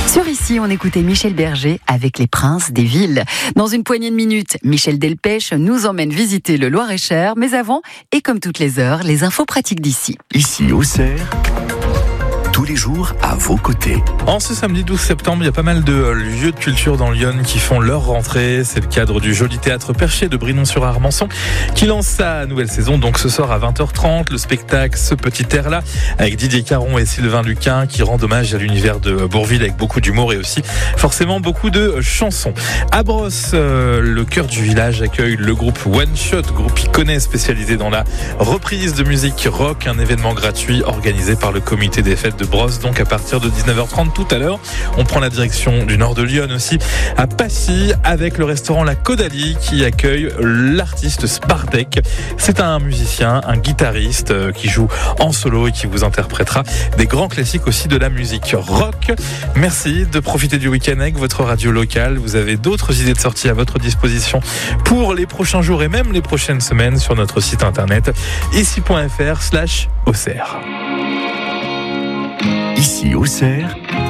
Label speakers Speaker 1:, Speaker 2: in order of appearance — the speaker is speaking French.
Speaker 1: Sur Ici, on écoutait Michel Berger avec Les Princes des Villes. Dans une poignée de minutes, Michel Delpech nous emmène visiter le Loir-et-Cher. Mais avant, et comme toutes les heures, les infos pratiques d'ici.
Speaker 2: Ici, Auxerre, tous les jours à vos côtés.
Speaker 3: En ce samedi 12 septembre, il y a pas mal de lieux de culture dans Lyon qui font leur rentrée. C'est le cadre du Joli Théâtre Perché de Brinon-sur-Armançon qui lance sa nouvelle saison. Donc ce soir à 20h30, le spectacle Ce Petit Air-là avec Didier Caron et Sylvain Luquin qui rendent hommage à l'univers de Bourvil avec beaucoup d'humour et aussi forcément beaucoup de chansons. À Brosse, le cœur du village accueille le groupe One Shot, groupe iconé spécialisé dans la reprise de musique rock, un événement gratuit organisé par le comité des fêtes de Brosse, donc à partir de 19h30 tout à l'heure. On prend la direction du nord de Lyon aussi, à Passy, avec le restaurant La Caudalie qui accueille l'artiste Spardek. C'est un musicien, un guitariste qui joue en solo et qui vous interprétera des grands classiques aussi de la musique rock. Merci de profiter du week-end avec votre radio locale. Vous avez d'autres idées de sortie à votre disposition pour les prochains jours et même les prochaines semaines sur notre site internet ici.fr/Auxerre.
Speaker 2: Ici, Auxerre,